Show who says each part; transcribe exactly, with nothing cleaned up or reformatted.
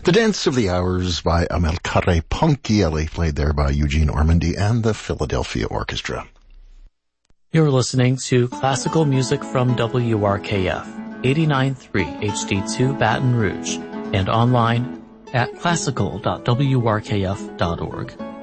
Speaker 1: The Dance of the Hours by Amilcare Ponchielli, played there by Eugene Ormandy and the Philadelphia Orchestra.
Speaker 2: You're listening to classical music from W R K F, eighty-nine point three H D two Baton Rouge, and online at classical dot w r k f dot org.